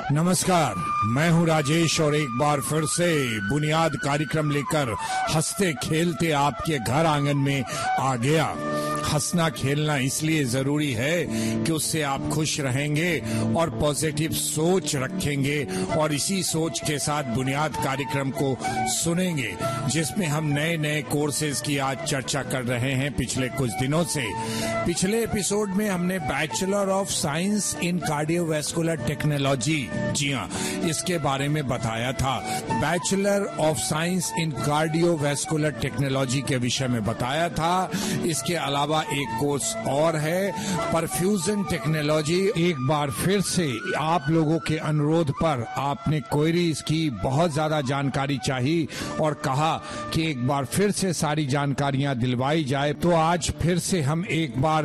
नमस्कार, मैं हूं राजेश और एक बार फिर से बुनियाद कार्यक्रम लेकर हंसते खेलते आपके घर आंगन में आ गया। हंसना खेलना इसलिए जरूरी है कि उससे आप खुश रहेंगे और पॉजिटिव सोच रखेंगे और इसी सोच के साथ बुनियाद कार्यक्रम को सुनेंगे, जिसमें हम नए नए कोर्सेज की आज चर्चा कर रहे हैं पिछले कुछ दिनों से। पिछले एपिसोड में हमने bachelor of science in cardiovascular technology, जी हाँ, इसके बारे में बताया था। Bachelor of science in cardiovascular technology के विषय में बताया था। इसके अलावा एक कोर्स और है, परफ्यूजन टेक्नोलॉजी। एक बार फिर से आप लोगों के अनुरोध पर आपने क्वेरीज की, बहुत ज्यादा जानकारी चाहिए और कहा कि एक बार फिर से सारी जानकारियां दिलवाई जाए, तो आज फिर से हम एक बार